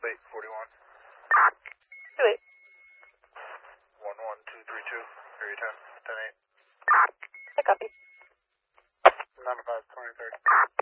Wait, 41. 28. 11232, area 10, 10-8. I copy. 95, 23.